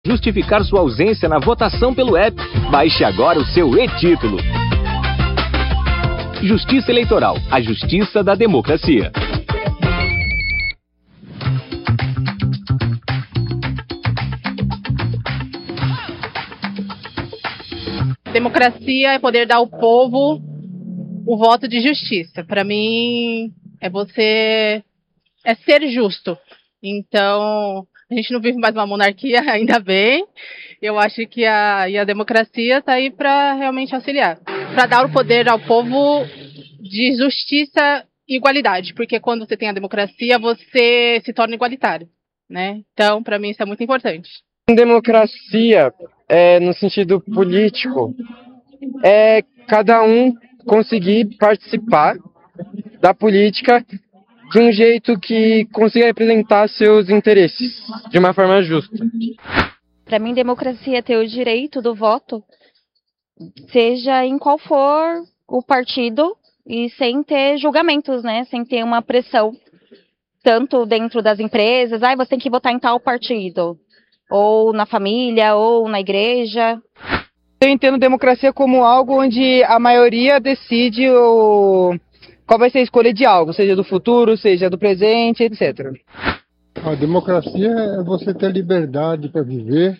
Justificar sua ausência na votação pelo app. Baixe agora o seu e-título. Justiça Eleitoral, a justiça da democracia. Democracia é poder dar ao povo o voto de justiça. Para mim, é ser justo. Então, a gente não vive mais uma monarquia, ainda bem. Eu acho que a democracia está aí para realmente auxiliar, para dar o poder ao povo de justiça e igualdade, porque quando você tem a democracia, você se torna igualitário, né? Então, para mim, isso é muito importante. Democracia, no sentido político, é cada um conseguir participar da política de um jeito que consiga representar seus interesses de uma forma justa. Para mim, democracia é ter o direito do voto, seja em qual for o partido, e sem ter julgamentos, né? Sem ter uma pressão, tanto dentro das empresas, você tem que votar em tal partido, ou na família, ou na igreja. Eu entendo democracia como algo onde a maioria decide qual vai ser a escolha de algo, seja do futuro, seja do presente, etc. A democracia é você ter liberdade para viver,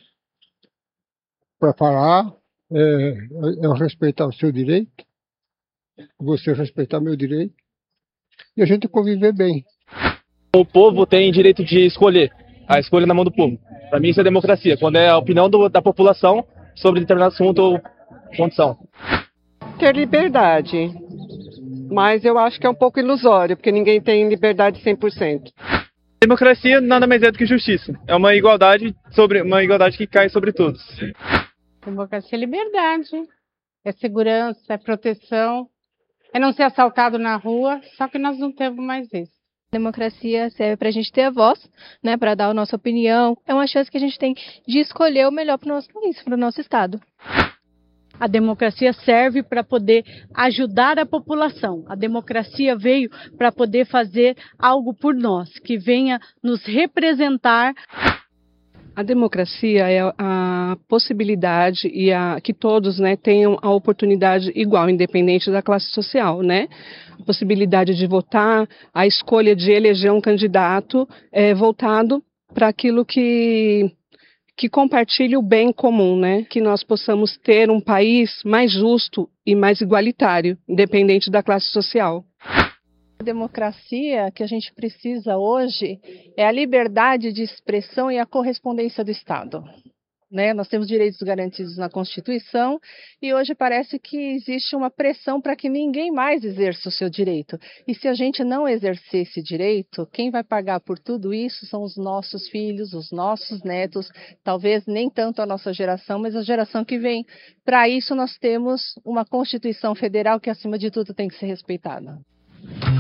para falar, eu respeitar o seu direito, você respeitar meu direito, e a gente conviver bem. O povo tem direito de escolher, a escolha na mão do povo. Para mim isso é democracia, quando é a opinião da população sobre determinado assunto ou condição. Ter liberdade, mas eu acho que é um pouco ilusório, porque ninguém tem liberdade 100%. Democracia nada mais é do que justiça. É uma igualdade que cai sobre todos. Democracia é liberdade, é segurança, é proteção, é não ser assaltado na rua, só que nós não temos mais isso. Democracia serve para a gente ter a voz, né, para dar a nossa opinião. É uma chance que a gente tem de escolher o melhor para o nosso país, para o nosso estado. A democracia serve para poder ajudar a população. A democracia veio para poder fazer algo por nós, que venha nos representar. A democracia é a possibilidade que todos, né, tenham a oportunidade igual, independente da classe social, né? A possibilidade de votar, a escolha de eleger um candidato voltado para aquilo que compartilhe o bem comum, né? Que nós possamos ter um país mais justo e mais igualitário, independente da classe social. A democracia que a gente precisa hoje é a liberdade de expressão e a correspondência do Estado. Né? Nós temos direitos garantidos na Constituição e hoje parece que existe uma pressão para que ninguém mais exerça o seu direito. E se a gente não exercer esse direito, quem vai pagar por tudo isso são os nossos filhos, os nossos netos, talvez nem tanto a nossa geração, mas a geração que vem. Para isso nós temos uma Constituição Federal que, acima de tudo, tem que ser respeitada.